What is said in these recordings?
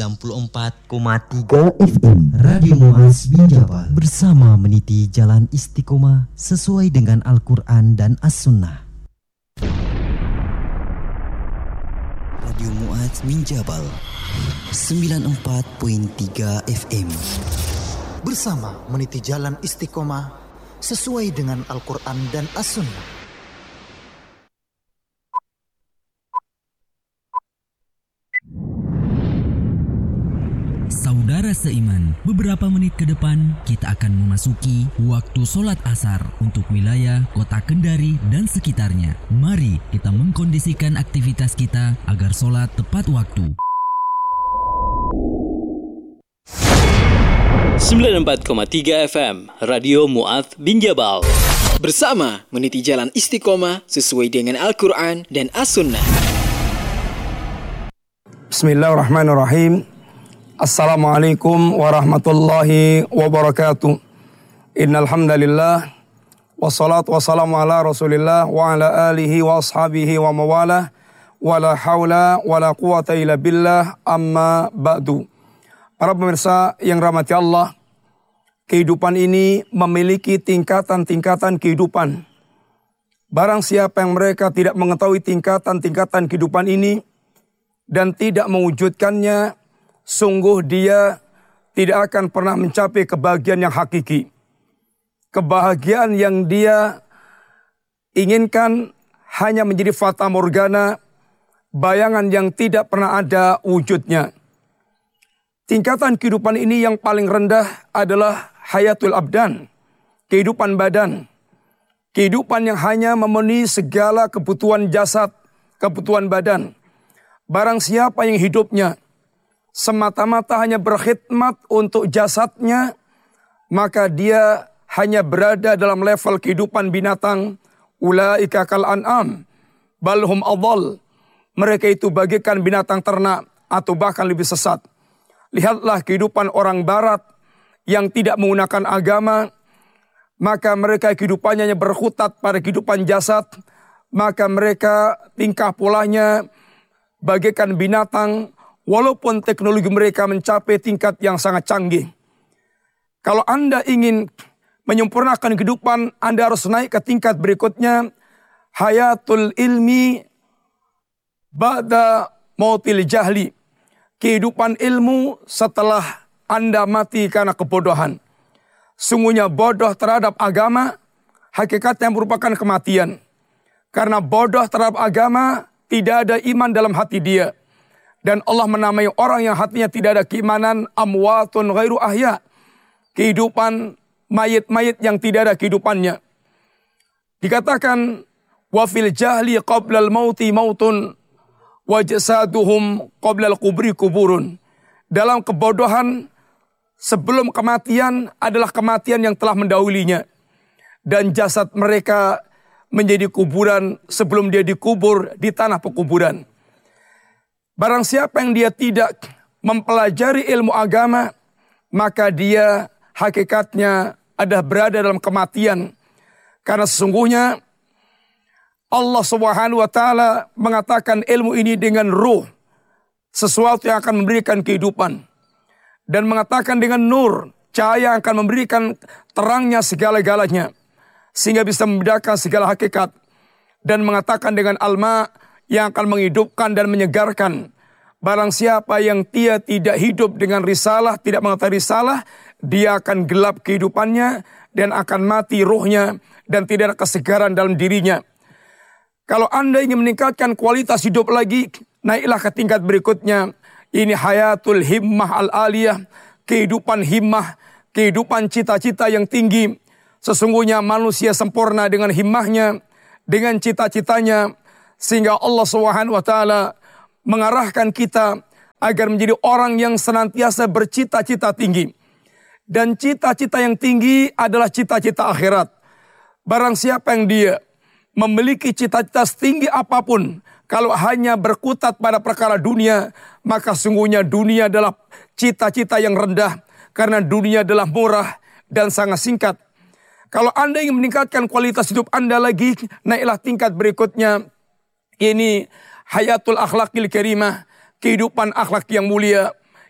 94,3 FM Radio Muaz Binjabal. Bersama meniti jalan istiqomah sesuai dengan Al-Quran dan As-Sunnah. Radio Muaz Binjabal 94.3 FM. Bersama meniti jalan istiqomah sesuai dengan Al-Quran dan As-Sunnah. Saudara seiman, beberapa menit ke depan kita akan memasuki waktu sholat asar untuk wilayah kota Kendari dan sekitarnya. Mari kita mengkondisikan aktivitas kita agar sholat tepat waktu. 94,3 FM Radio Muaz Binjabal. Bersama meniti jalan istiqomah sesuai dengan Al-Quran dan As-Sunnah. Bismillahirrahmanirrahim. Assalamualaikum warahmatullahi wabarakatuh. Innal hamdalillah wassalatu wassalamu ala Rasulillah wa ala alihi wa ashabihi wa mawalah wala haula wala quwata illa billah amma ba'du. Para pemirsa yang rahmati Allah, kehidupan ini memiliki tingkatan-tingkatan kehidupan. Barang siapa yang mereka tidak mengetahui tingkatan-tingkatan kehidupan ini dan tidak mewujudkannya, sungguh dia tidak akan pernah mencapai kebahagiaan yang hakiki. Kebahagiaan yang dia inginkan hanya menjadi fata morgana, bayangan yang tidak pernah ada wujudnya. Tingkatan kehidupan ini yang paling rendah adalah hayatul abdan, kehidupan badan. Kehidupan yang hanya memenuhi segala kebutuhan jasad, kebutuhan badan. Barang siapa yang hidupnya semata-mata hanya berkhidmat untuk jasadnya, maka dia hanya berada dalam level kehidupan binatang. Ulaika kal an'am balhum adall. Mereka itu bagaikan binatang ternak atau bahkan lebih sesat. Lihatlah kehidupan orang barat yang tidak menggunakan agama, maka mereka kehidupannya hanya berkutat pada kehidupan jasad, maka mereka tingkah polanya bagaikan binatang. Walaupun teknologi mereka mencapai tingkat yang sangat canggih. Kalau Anda ingin menyempurnakan kehidupan, Anda harus naik ke tingkat berikutnya. Hayatul ilmi ba'da mautil jahli. Kehidupan ilmu setelah Anda mati karena kebodohan. Sungguhnya bodoh terhadap agama, hakikatnya merupakan kematian. Karena bodoh terhadap agama, tidak ada iman dalam hati dia. Dan Allah menamai orang yang hatinya tidak ada keimanan amwatun ghairu ahya. Kehidupan mayit-mayit yang tidak ada kehidupannya. Dikatakan wa fil jahli qablal mauti mautun wa jasaduhum qablal kubri kuburun. Dalam kebodohan sebelum kematian adalah kematian yang telah mendahulunya. Dan jasad mereka menjadi kuburan sebelum dia dikubur di tanah pekuburan. Barang siapa yang dia tidak mempelajari ilmu agama, maka dia hakikatnya adalah berada dalam kematian. Karena sesungguhnya Allah Subhanahu wa taala mengatakan ilmu ini dengan ruh, sesuatu yang akan memberikan kehidupan. Dan mengatakan dengan nur, cahaya yang akan memberikan terangnya segala-galanya, sehingga bisa membedakan segala hakikat. Dan mengatakan dengan alma, yang akan menghidupkan dan menyegarkan. Barang siapa yang dia tidak hidup dengan risalah, tidak mengetahui risalah, dia akan gelap kehidupannya dan akan mati ruhnya dan tidak ada kesegaran dalam dirinya. Kalau Anda ingin meningkatkan kualitas hidup lagi, naiklah ke tingkat berikutnya. Ini hayatul himmah al-aliyah, kehidupan himmah, kehidupan cita-cita yang tinggi. Sesungguhnya manusia sempurna dengan himmahnya, dengan cita-citanya, sehingga Allah Subhanahu wa taala mengarahkan kita agar menjadi orang yang senantiasa bercita-cita tinggi. Dan cita-cita yang tinggi adalah cita-cita akhirat. Barang siapa yang dia memiliki cita-cita setinggi apapun, kalau hanya berkutat pada perkara dunia, maka sungguhnya dunia adalah cita-cita yang rendah. Karena dunia adalah murah dan sangat singkat. Kalau Anda ingin meningkatkan kualitas hidup Anda lagi, naiklah tingkat berikutnya. Ini hayatul akhlaqil karimah, kehidupan akhlak yang mulia.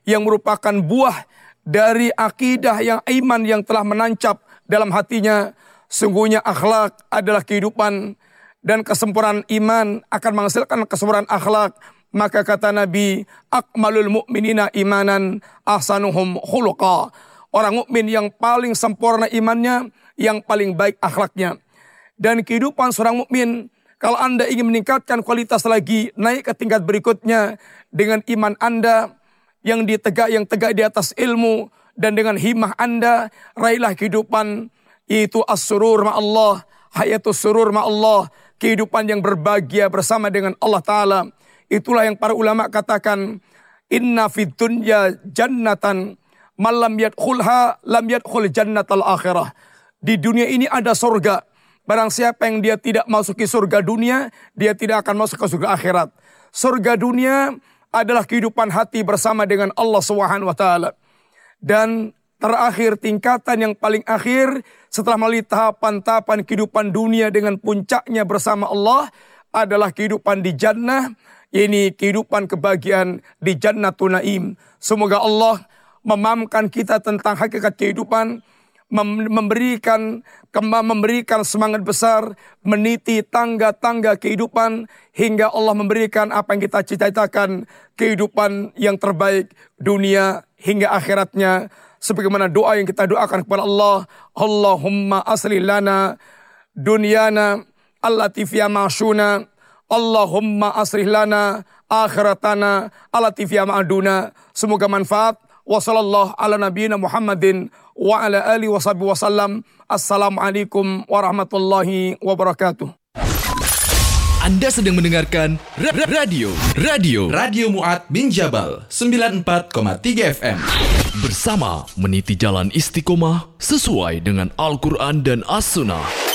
yang merupakan buah dari akidah yang iman yang telah menancap dalam hatinya. Sungguhnya akhlak adalah kehidupan dan kesempurnaan iman akan menghasilkan kesempurnaan akhlak. Maka kata Nabi, akmalul mu'minina imanan ahsanuhum khuluqa. Orang mukmin yang paling sempurna imannya, yang paling baik akhlaknya. Dan kehidupan seorang mukmin, kalau Anda ingin meningkatkan kualitas lagi, naik ke tingkat berikutnya dengan iman Anda yang tegak di atas ilmu, dan dengan himmah Anda, raihlah kehidupan itu as-surur ma'allah, hayatus surur ma'allah, kehidupan yang berbahagia bersama dengan Allah Ta'ala. Itulah yang para ulama katakan, inna fid dunya jannatan man lam yadkhulha lam yadkhul jannatal akhirah. Di dunia ini ada surga. Barang siapa yang dia tidak masuki surga dunia, dia tidak akan masuk ke surga akhirat. Surga dunia adalah kehidupan hati bersama dengan Allah Subhanahu wa taala. Dan terakhir, tingkatan yang paling akhir setelah melalui tahapan-tahapan kehidupan dunia dengan puncaknya bersama Allah adalah kehidupan di jannah. Ini kehidupan kebahagiaan di Jannatul Naim. Semoga Allah memahamkan kita tentang hakikat kehidupan, memberikan semangat besar, meniti tangga-tangga kehidupan, hingga Allah memberikan apa yang kita cita-citakan, kehidupan yang terbaik dunia hingga akhiratnya. Sebagaimana doa yang kita doakan kepada Allah, Allahumma aslih lana dunyana allati fiha ma'ashuna, Allahumma aslih lana akhiratana allati fiha ma'aduna. Semoga manfaat. Wassallallahu ala nabiyina Muhammadin wa ala alihi wasallam. Assalamualaikum warahmatullahi wabarakatuh. Anda sedang mendengarkan Radio Mu'adz bin Jabal 94,3 FM. Bersama meniti jalan istiqomah sesuai dengan Al-Quran dan As-Sunnah.